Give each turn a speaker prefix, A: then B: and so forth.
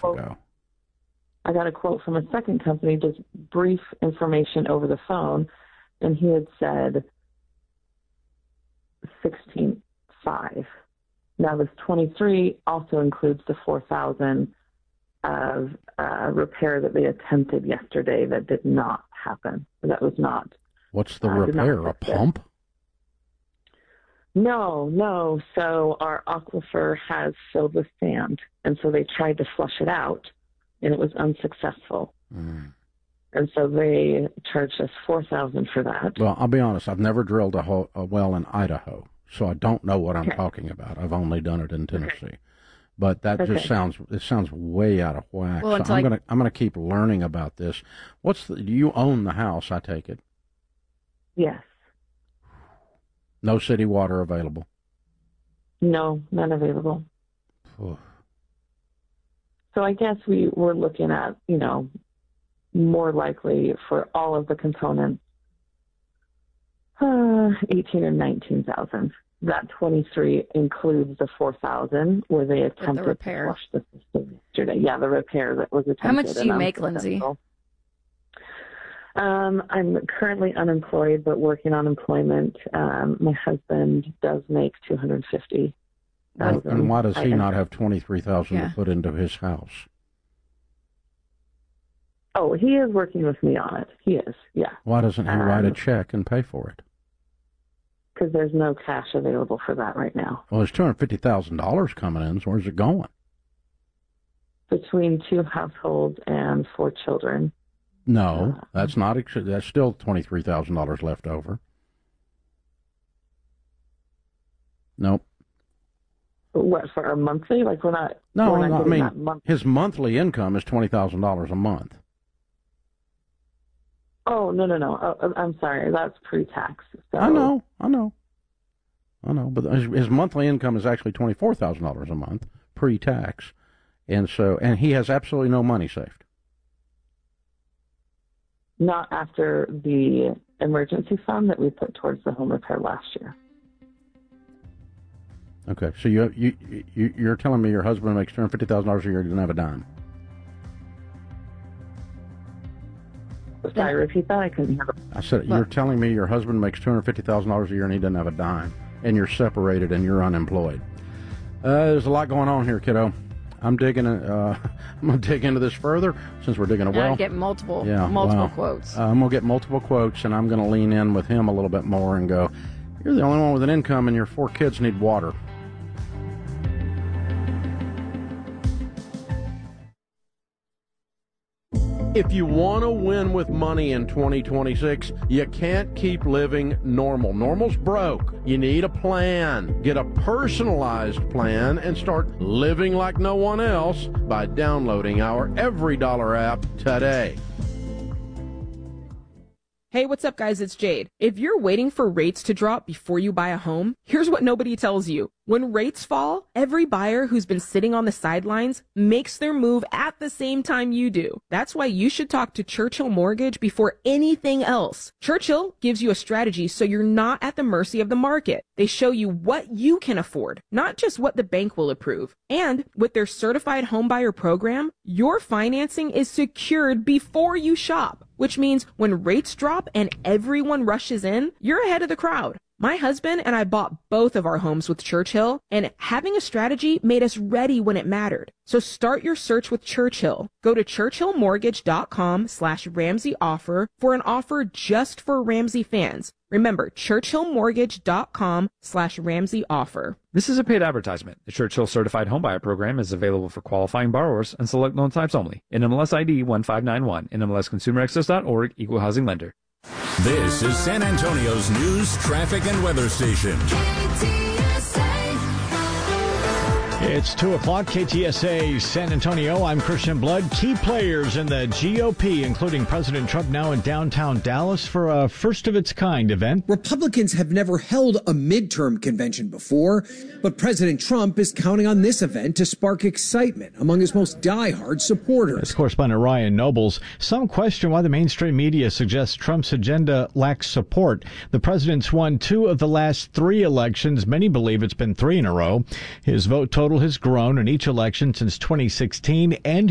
A: ago.
B: I got a quote from a second company, just brief information over the phone, and he had said 16.5. Now this 23 also includes the 4,000 of repair that they attempted yesterday that did not happen. That was not.
A: What's the repair? A pump?
B: No. So our aquifer has filled with sand, and so they tried to flush it out, and it was unsuccessful. And so they charged us $4,000 for that.
A: Well, I'll be honest. I've never drilled a well in Idaho, so I don't know what I'm talking about. I've only done it in Tennessee. Okay. But that just sounds way out of whack. Well, so I'm gonna keep learning about this. Do you own the house, I take it?
B: Yes.
A: No city water available?
B: No, none available.
A: Oof.
B: So I guess we were looking at, more likely for all of the components, 18 or 19,000. That 23 includes the 4,000 where they attempted to flush the system yesterday. Yeah, the repair that was attempted.
C: How much do you make, Lindsay?
B: I'm currently unemployed, but working on employment. My husband does make $250,000.
A: And why does he not have $23,000 to put into his house?
B: Oh, he is working with me on it. He is, yeah.
A: Why doesn't he write a check and pay for it?
B: Because there's no cash available for that right now.
A: Well, there's $250,000 coming in, so where's it going?
B: Between 2 households and 4 children.
A: No, that's not. That's still $23,000 left over. Nope.
B: What, for our monthly? Like we're not.
A: No, I mean his monthly income is $20,000 a month.
B: Oh no! Oh, I'm sorry. That's pre-tax. So.
A: I know. But his monthly income is actually $24,000 a month pre-tax, and he has absolutely no money saved.
B: Not after the emergency fund that we put towards the home repair last year.
A: Okay, so you're telling me your husband makes $250,000 a year, doesn't have a dime?
B: Sorry, repeat that. I couldn't hear.
A: I said you're telling me your husband makes $250,000 a year and he doesn't have a dime, and you're separated and you're unemployed. There's a lot going on here, kiddo. I'm digging. I'm gonna dig into this further since we're digging a well.
C: Get multiple quotes.
A: I'm gonna get multiple quotes, and I'm gonna lean in with him a little bit more and go. You're the only one with an income, and your 4 kids need water. If you want to win with money in 2026, you can't keep living normal. Normal's broke. You need a plan. Get a personalized plan and start living like no one else by downloading our Every Dollar app today.
D: Hey, what's up, guys? It's Jade. If you're waiting for rates to drop before you buy a home, here's what nobody tells you. When rates fall, every buyer who's been sitting on the sidelines makes their move at the same time you do. That's why you should talk to Churchill Mortgage before anything else. Churchill gives you a strategy so you're not at the mercy of the market. They show you what you can afford, not just what the bank will approve. And with their certified homebuyer program, your financing is secured before you shop, which means when rates drop and everyone rushes in, you're ahead of the crowd. My husband and I bought both of our homes with Churchill, and having a strategy made us ready when it mattered. So start your search with Churchill. Go to churchillmortgage.com/Ramsey offer for an offer just for Ramsey fans. Remember, churchillmortgage.com/Ramsey offer.
E: This is a paid advertisement. The Churchill Certified Homebuyer Program is available for qualifying borrowers and select loan types only. NMLS ID 1591. NMLSConsumerAccess.org. Equal housing lender.
F: This is San Antonio's news, traffic, and weather station.
G: It's 2 o'clock, KTSA San Antonio. I'm Christian Blood. Key players in the GOP, including President Trump, now in downtown Dallas for a first-of-its-kind event.
H: Republicans have never held a midterm convention before, but President Trump is counting on this event to spark excitement among his most diehard supporters.
G: As correspondent Ryan Nobles, some question why the mainstream media suggests Trump's agenda lacks support. The president's won 2 of the last 3 elections. Many believe it's been 3 in a row. His vote total has grown in each election since 2016, and